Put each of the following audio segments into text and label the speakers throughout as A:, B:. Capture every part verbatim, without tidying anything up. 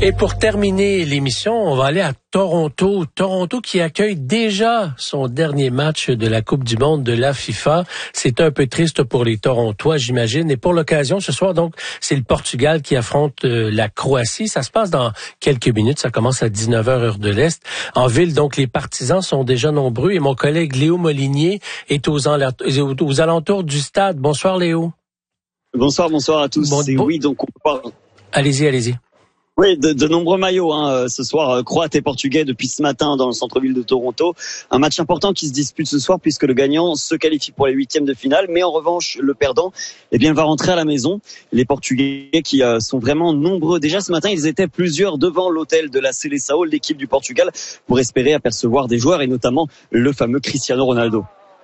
A: Et pour terminer l'émission, on va aller à Toronto. Toronto qui accueille déjà son dernier match de la Coupe du monde de la FIFA. C'est un peu triste pour les Torontois, j'imagine. Et pour l'occasion, ce soir, donc, c'est le Portugal qui affronte euh, la Croatie. Ça se passe dans quelques minutes. Ça commence à dix-neuf heures heure de l'Est. En ville, donc, les partisans sont déjà nombreux. Et mon collègue Léo Molinier est aux, en... aux alentours du stade. Bonsoir, Léo.
B: Bonsoir, bonsoir à tous.
A: Bon,
B: Et
A: bon...
B: oui, donc on parle...
A: Allez-y, allez-y.
B: Oui, de, de nombreux maillots hein, ce soir, croates et portugais depuis ce matin dans le centre-ville de Toronto. Un match important qui se dispute ce soir puisque le gagnant se qualifie pour les huitièmes de finale. Mais en revanche, le perdant, eh bien, va rentrer à la maison. Les Portugais qui euh, sont vraiment nombreux. Déjà ce matin, ils étaient plusieurs devant l'hôtel de la Seleção, l'équipe du Portugal, pour espérer apercevoir des joueurs et notamment le fameux Cristiano Ronaldo.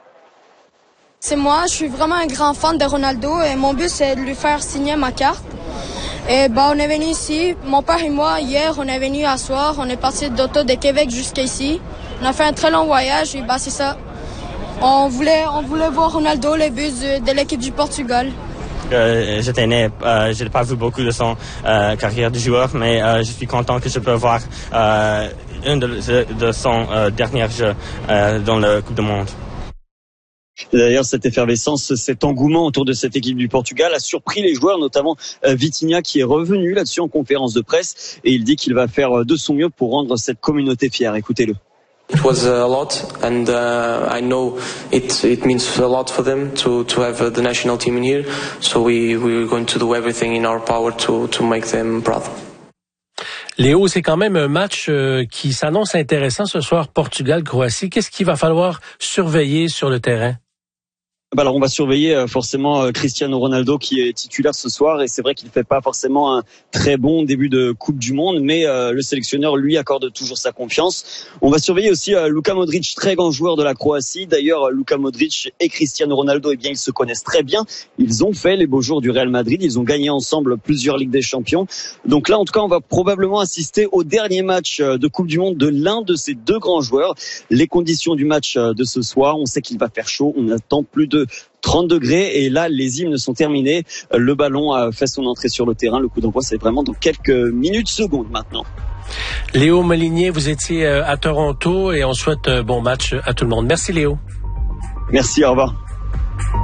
C: C'est moi, je suis vraiment un grand fan de Ronaldo et mon but c'est de lui faire signer ma carte. Et bah on est venu ici, mon père et moi hier on est venu à soir, on est parti d'auto de Québec jusqu'ici. On a fait un très long voyage et bah c'est ça. On voulait on voulait voir Ronaldo, les buts de, de l'équipe du Portugal.
D: Euh, j'étais né, euh, je n'ai pas vu beaucoup de son euh, carrière de joueur, mais euh, je suis content que je peux voir euh, un de, de son euh, dernier jeu euh, dans la Coupe du Monde.
B: D'ailleurs, cette effervescence, cet engouement autour de cette équipe du Portugal a surpris les joueurs, notamment Vitinha qui est revenu là-dessus en conférence de presse et il dit qu'il va faire de son mieux pour rendre cette communauté fière. Écoutez-le.
E: It was a lot, and uh, I know it it means a lot for them to to have the national team in here. So we we're going to do everything in our power to to make them proud.
A: Léo, c'est quand même un match euh, qui s'annonce intéressant ce soir, Portugal-Croatie. Qu'est-ce qu'il va falloir surveiller sur le terrain?
B: Alors on va surveiller forcément Cristiano Ronaldo qui est titulaire ce soir et c'est vrai qu'il ne fait pas forcément un très bon début de Coupe du Monde mais euh, le sélectionneur lui accorde toujours sa confiance. On va surveiller aussi euh, Luka Modric, très grand joueur de la Croatie. D'ailleurs Luka Modric et Cristiano Ronaldo, eh bien ils se connaissent très bien. Ils ont fait les beaux jours du Real Madrid, ils ont gagné ensemble plusieurs Ligues des Champions. Donc là en tout cas on va probablement assister au dernier match de Coupe du Monde de l'un de ces deux grands joueurs. Les conditions du match de ce soir, on sait qu'il va faire chaud, on attend plus de trente degrés et là les hymnes sont terminés, le ballon a fait son entrée sur le terrain, le coup d'envoi c'est vraiment dans quelques minutes secondes maintenant.
A: Léo Molinier, vous étiez à Toronto et on souhaite un bon match à tout le monde. Merci Léo.
B: Merci, au revoir.